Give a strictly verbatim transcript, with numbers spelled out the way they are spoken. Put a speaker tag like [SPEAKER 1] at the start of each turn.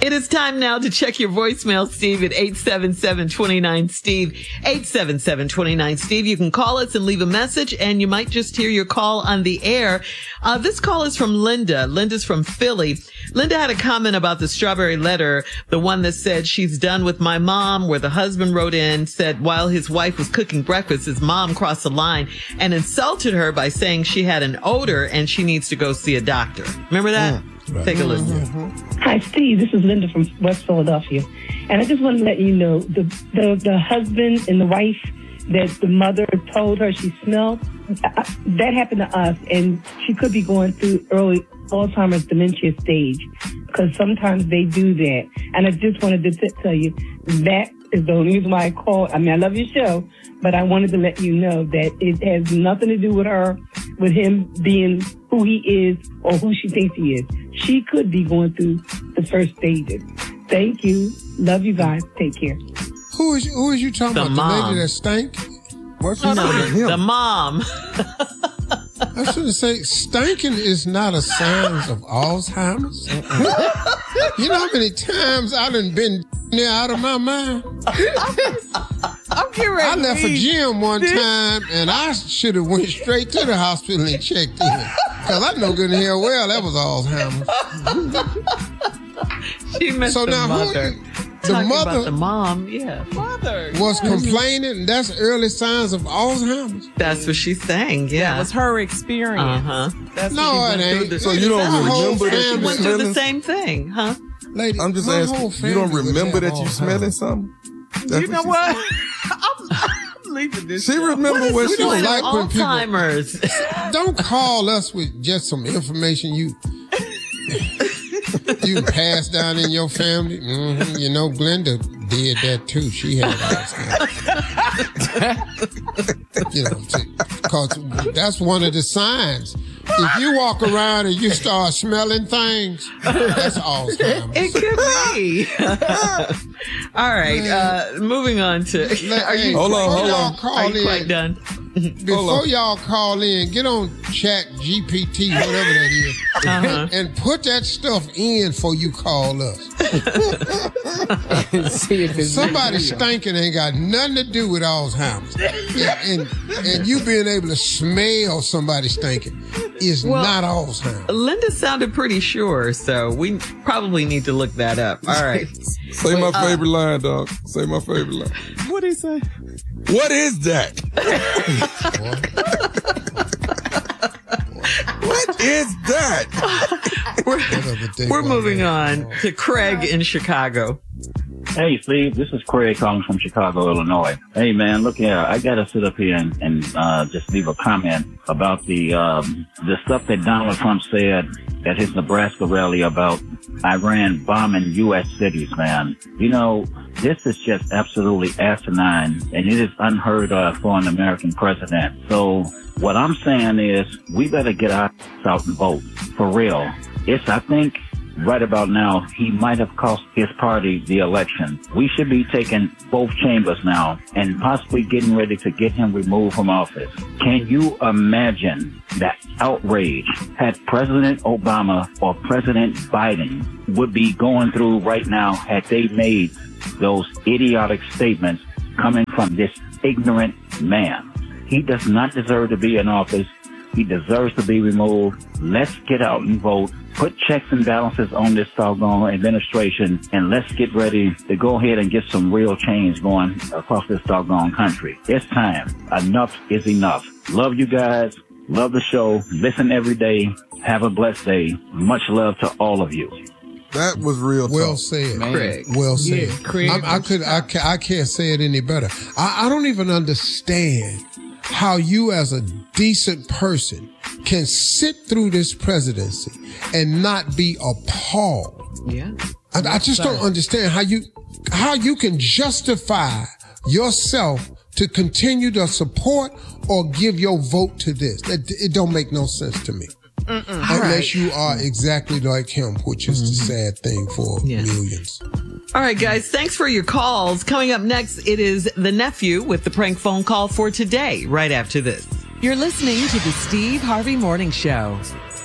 [SPEAKER 1] It is time now to check your voicemail, Steve, at eight seven seven, two nine, Steve, eight seven seven, two nine, Steve. You can call us and leave a message, and you might just hear your call on the air. Uh, this call is from Linda. Linda's from Philly. Linda had a comment about the strawberry letter, the one that said she's done with my mom, where the husband wrote in, said while his wife was cooking breakfast, his mom crossed the line and insulted her by saying she had an odor and she needs to go see a doctor. Remember that? Mm. Right. Take a listen.
[SPEAKER 2] Mm-hmm. Hi, Steve. This is Linda from West Philadelphia. And I just want to let you know, the, the, the husband and the wife that the mother told her she smelled, that happened to us. And she could be going through early Alzheimer's dementia stage, because sometimes they do that. And I just wanted to t- tell you, that is the only reason why I called. I mean, I love your show, but I wanted to let you know that it has nothing to do with her, with him being who he is or who she thinks he is. She could be going through the first stages. Thank you. Love you guys. Take care.
[SPEAKER 3] Who is who is you talking
[SPEAKER 1] the
[SPEAKER 3] about?
[SPEAKER 1] Mom.
[SPEAKER 3] The lady that stank?
[SPEAKER 4] What's
[SPEAKER 1] no, no,
[SPEAKER 4] him?
[SPEAKER 1] The mom.
[SPEAKER 3] I shouldn't say stinking is not a sign of Alzheimer's. You know how many times I done been there out of my mind?
[SPEAKER 5] I'm getting ready.
[SPEAKER 3] I left a gym one time and I should have went straight to the hospital and checked in. Because I know good and hell well that was Alzheimer's.
[SPEAKER 1] She missed
[SPEAKER 3] so
[SPEAKER 1] the
[SPEAKER 3] now
[SPEAKER 1] mother.
[SPEAKER 3] Who, the
[SPEAKER 1] Talking
[SPEAKER 3] mother
[SPEAKER 1] about the mom, yeah.
[SPEAKER 5] Mother.
[SPEAKER 3] was complaining, and that's early signs of Alzheimer's.
[SPEAKER 1] That's what she's saying, yeah.
[SPEAKER 5] That was her experience.
[SPEAKER 1] Uh-huh.
[SPEAKER 5] That's
[SPEAKER 3] no, it ain't.
[SPEAKER 4] So you don't remember that
[SPEAKER 1] She
[SPEAKER 4] you
[SPEAKER 1] went through the
[SPEAKER 4] smelling?
[SPEAKER 1] same thing, huh?
[SPEAKER 3] Lady,
[SPEAKER 4] I'm just
[SPEAKER 3] my
[SPEAKER 4] asking,
[SPEAKER 3] whole
[SPEAKER 4] you don't
[SPEAKER 3] family would
[SPEAKER 4] remember
[SPEAKER 3] have
[SPEAKER 4] that you
[SPEAKER 3] Alzheimer's.
[SPEAKER 4] smelling something? That's
[SPEAKER 5] You know
[SPEAKER 4] she
[SPEAKER 5] what?
[SPEAKER 4] said.
[SPEAKER 5] I'm, I'm leaving this.
[SPEAKER 4] She
[SPEAKER 5] show.
[SPEAKER 4] remember what
[SPEAKER 3] we
[SPEAKER 4] she
[SPEAKER 3] don't
[SPEAKER 4] was
[SPEAKER 3] like when people-
[SPEAKER 1] Alzheimer's.
[SPEAKER 3] Don't call us with just some information you you pass down in your family. Mm-hmm. You know, Glenda did that too. She had Alzheimer's. You know, because that's one of the signs. If you walk around and you start smelling things, that's Alzheimer's.
[SPEAKER 1] It could be. All right, uh, moving on to. Are you,
[SPEAKER 4] Hold on, hold
[SPEAKER 3] y'all
[SPEAKER 4] on.
[SPEAKER 3] Call
[SPEAKER 1] are you
[SPEAKER 3] in,
[SPEAKER 1] quite done?
[SPEAKER 3] Before y'all call in, get on Chat G P T, whatever that is,
[SPEAKER 1] Uh-huh.
[SPEAKER 3] and put that stuff in before you call us.
[SPEAKER 6] See if it's
[SPEAKER 3] Somebody
[SPEAKER 6] real.
[SPEAKER 3] stinking ain't got nothing to do with Alzheimer's. Yeah, and and you being able to smell somebody stinking is
[SPEAKER 1] Well,
[SPEAKER 3] not Alzheimer's.
[SPEAKER 1] Linda sounded pretty sure, so we probably need to look that up. All right.
[SPEAKER 4] Say my favorite line, dog. Say my favorite line.
[SPEAKER 5] What did he say?
[SPEAKER 4] What is that? What is that?
[SPEAKER 1] We're,
[SPEAKER 3] Whatever they
[SPEAKER 1] we're
[SPEAKER 3] want
[SPEAKER 1] moving
[SPEAKER 3] to
[SPEAKER 1] on
[SPEAKER 3] call.
[SPEAKER 1] to Craig in Chicago.
[SPEAKER 7] Hey, Steve, this is Craig calling from Chicago, Illinois. Hey, man, look here. I got to sit up here and, and uh, just leave a comment about the um, the stuff that Donald Trump said at his Nebraska rally about Iran bombing U S cities, man. You know, this is just absolutely asinine, and it is unheard of for an American president. So what I'm saying is we better get our out and vote, for real. It's, I think, right about now, he might have cost his party the election. We should be taking both chambers now and possibly getting ready to get him removed from office. Can you imagine that outrage had President Obama or President Biden would be going through right now had they made those idiotic statements coming from this ignorant man? He does not deserve to be in office. He deserves to be removed. Let's get out and vote. Put checks and balances on this doggone administration, and let's get ready to go ahead and get some real change going across this doggone country. It's time. Enough is enough. Love you guys. Love the show. Listen every day. Have a blessed day. Much love to all of you.
[SPEAKER 4] That was real
[SPEAKER 3] Well
[SPEAKER 4] talk.
[SPEAKER 3] said,
[SPEAKER 1] Craig.
[SPEAKER 3] Well said.
[SPEAKER 5] Yeah, Craig.
[SPEAKER 3] I'm- I could, I, ca- I can't say it any better. I, I don't even understand how you, as a decent person, can sit through this presidency and not be appalled.
[SPEAKER 1] Yeah.
[SPEAKER 3] I, I just don't understand how you, how you can justify yourself to continue to support or give your vote to this. It, it don't make no sense to me.
[SPEAKER 1] Mm-mm.
[SPEAKER 3] Unless
[SPEAKER 1] right.
[SPEAKER 3] you are exactly like him, which is the sad thing for
[SPEAKER 1] Yes.
[SPEAKER 3] millions.
[SPEAKER 1] All right, guys, thanks for your calls. Coming up next, it is the nephew with the prank phone call for today, right after this.
[SPEAKER 8] You're listening to the Steve Harvey Morning Show.